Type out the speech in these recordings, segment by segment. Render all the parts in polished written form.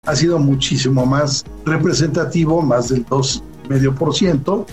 ha sido muchísimo más representativo, más del 2,5%,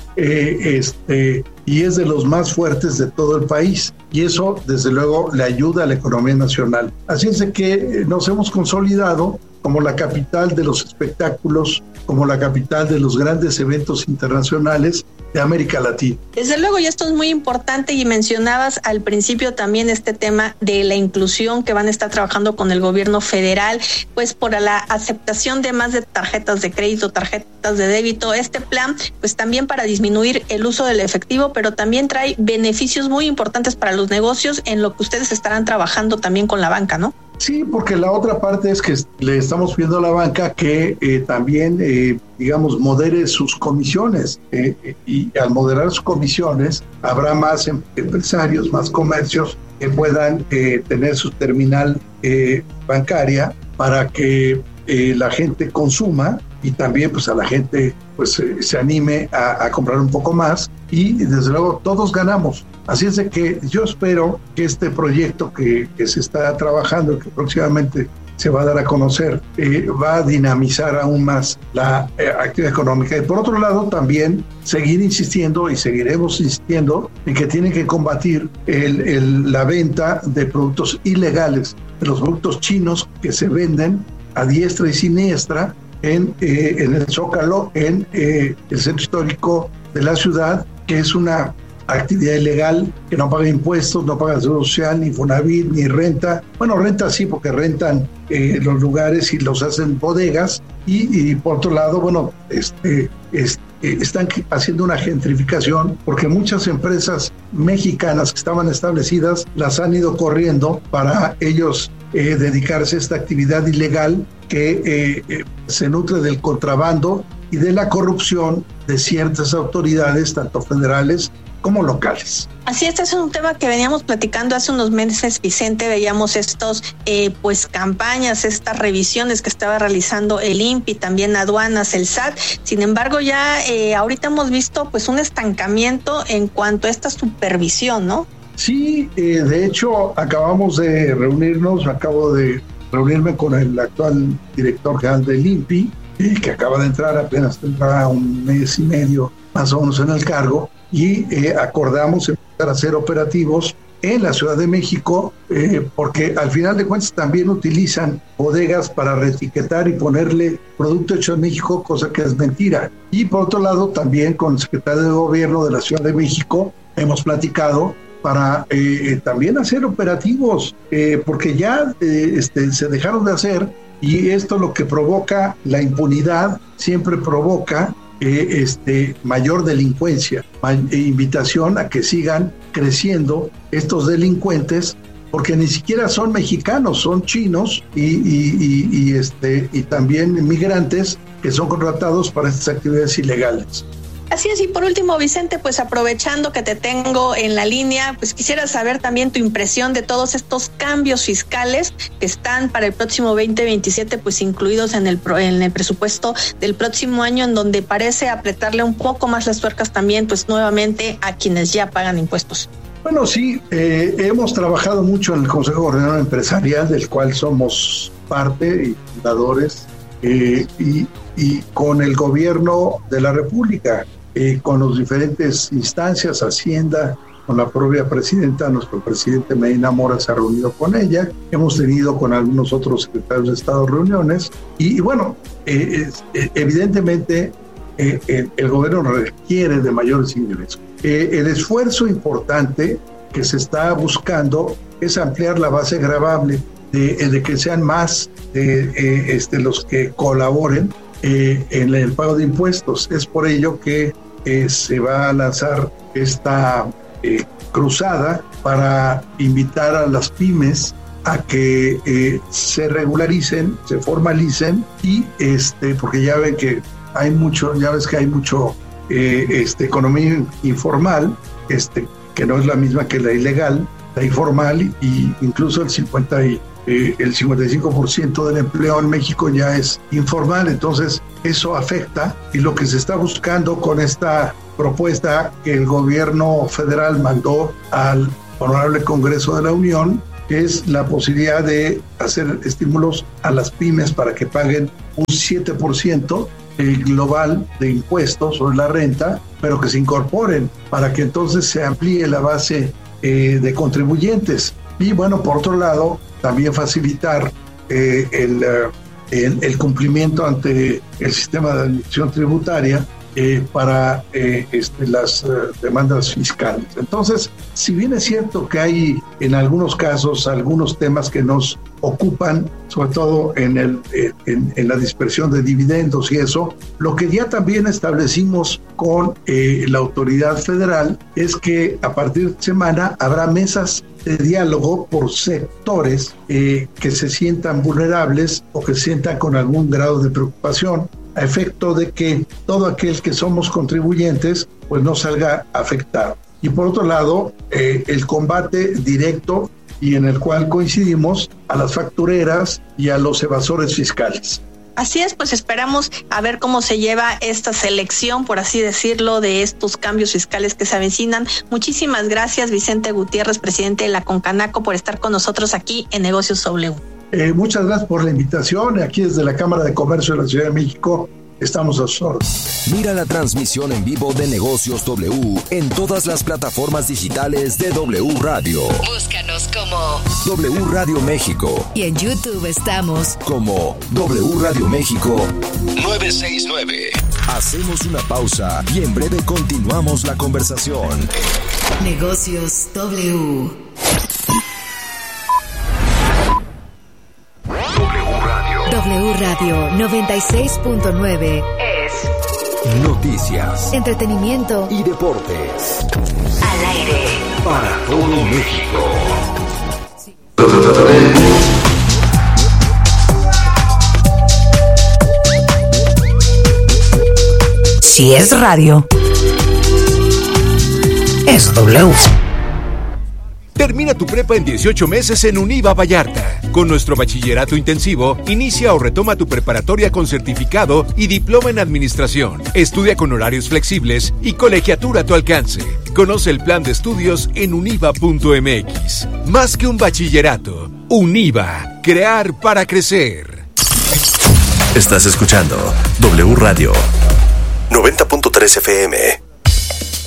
y es de los más fuertes de todo el país. Y eso, desde luego, le ayuda a la economía nacional. Así es de que nos hemos consolidado como la capital de los espectáculos, como la capital de los grandes eventos internacionales de América Latina. Desde luego, y esto es muy importante, y mencionabas al principio también este tema de la inclusión que van a estar trabajando con el gobierno federal, pues por la aceptación de más de tarjetas de crédito, tarjetas de débito. Este plan, pues también para disminuir el uso del efectivo, pero también trae beneficios muy importantes para los negocios, en lo que ustedes estarán trabajando también con la banca, ¿no? Sí, porque la otra parte es que le estamos pidiendo a la banca que también, digamos, modere sus comisiones, y al moderar sus comisiones habrá más empresarios, más comercios que puedan tener su terminal bancaria para que la gente consuma, y también pues a la gente pues se anime a comprar un poco más, y desde luego todos ganamos. Así es de que yo espero que este proyecto que se está trabajando, que próximamente se va a dar a conocer, va a dinamizar aún más la actividad económica. Y por otro lado, también seguir insistiendo, y seguiremos insistiendo, en que tienen que combatir la venta de productos ilegales, de los productos chinos que se venden a diestra y siniestra en el Zócalo, en el centro histórico de la ciudad, que es una actividad ilegal, que no paga impuestos, no paga seguro social, ni Fonavit, ni renta. Bueno, renta sí, porque rentan los lugares y los hacen bodegas, y por otro lado, bueno, están haciendo una gentrificación, porque muchas empresas mexicanas que estaban establecidas las han ido corriendo para ellos dedicarse a esta actividad ilegal que se nutre del contrabando y de la corrupción de ciertas autoridades, tanto federales como locales. Así, este es un tema que veníamos platicando hace unos meses, Vicente. Veíamos estos pues campañas, estas revisiones que estaba realizando el INPI, también aduanas, el SAT. Sin embargo, ya ahorita hemos visto pues un estancamiento en cuanto a esta supervisión, ¿no? Sí, de hecho acabo de reunirme con el actual director general del INPI, que acaba de entrar, apenas tendrá un mes y medio más o menos en el cargo, y acordamos empezar a hacer operativos en la Ciudad de México, porque al final de cuentas también utilizan bodegas para reetiquetar y ponerle producto hecho en México, cosa que es mentira. Y por otro lado, también con el secretario de Gobierno de la Ciudad de México hemos platicado para también hacer operativos, porque ya se dejaron de hacer, y esto lo que provoca, la impunidad siempre provoca mayor delincuencia, invitación a que sigan creciendo estos delincuentes, porque ni siquiera son mexicanos, son chinos y también migrantes que son contratados para estas actividades ilegales. Así es, y por último, Vicente, pues aprovechando que te tengo en la línea, pues quisiera saber también tu impresión de todos estos cambios fiscales que están para el próximo 2027, pues incluidos en el presupuesto del próximo año, en donde parece apretarle un poco más las tuercas también, pues nuevamente a quienes ya pagan impuestos. Bueno, sí, hemos trabajado mucho en el Consejo Coordinador Empresarial, del cual somos parte y fundadores, y con el gobierno de la República, con las diferentes instancias, Hacienda, con la propia presidenta. Nuestro presidente Medina Mora se ha reunido con ella, hemos tenido con algunos otros secretarios de Estado reuniones, y bueno, evidentemente el gobierno requiere de mayores ingresos. El esfuerzo importante que se está buscando es ampliar la base gravable, de que sean más los que colaboren en el pago de impuestos. Es por ello que se va a lanzar esta cruzada para invitar a las pymes a que se regularicen, se formalicen, y porque ya ves que hay mucho economía informal, que no es la misma que la ilegal, la informal, y incluso el 55% del empleo en México ya es informal. Entonces eso afecta, y lo que se está buscando con esta propuesta que el gobierno federal mandó al Honorable Congreso de la Unión, que es la posibilidad de hacer estímulos a las pymes para que paguen un 7% global de impuestos sobre la renta, pero que se incorporen para que entonces se amplíe la base de contribuyentes. Y bueno, por otro lado, también facilitar el cumplimiento ante el sistema de administración tributaria para las demandas fiscales. Entonces, si bien es cierto que hay en algunos casos algunos temas que nos ocupan, sobre todo en la dispersión de dividendos y eso, lo que ya también establecimos con la autoridad federal es que a partir de semana habrá mesas de diálogo por sectores que se sientan vulnerables o que se sientan con algún grado de preocupación, a efecto de que todo aquel que somos contribuyentes pues no salga afectado. Y por otro lado, el combate directo y en el cual coincidimos a las factureras y a los evasores fiscales. Así es, pues esperamos a ver cómo se lleva esta selección, por así decirlo, de estos cambios fiscales que se avecinan. Muchísimas gracias, Vicente Gutiérrez, presidente de la Concanaco, por estar con nosotros aquí en Negocios W. Muchas gracias por la invitación. Aquí desde la Cámara de Comercio de la Ciudad de México estamos a sus órdenes. Mira la transmisión en vivo de Negocios W en todas las plataformas digitales de W Radio. Búscanos como W Radio México. Y en YouTube estamos como W Radio México 969. Hacemos una pausa y en breve continuamos la conversación. Negocios W. W Radio 96.9 es noticias, entretenimiento y deportes. Al aire Para todo México. Si es radio, es W. Termina tu prepa en 18 meses en Univa Vallarta. Con nuestro bachillerato intensivo, inicia o retoma tu preparatoria con certificado y diploma en administración. Estudia con horarios flexibles y colegiatura a tu alcance. Conoce el plan de estudios en univa.mx. Más que un bachillerato, Univa. Crear para crecer. Estás escuchando W Radio 90.3 FM.